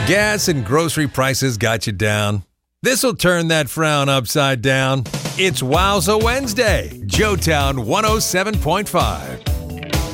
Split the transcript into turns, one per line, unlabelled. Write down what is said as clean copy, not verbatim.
Gas and grocery prices got you down. This'll turn that frown upside down. It's Wowza Wednesday, Joetown 107.5.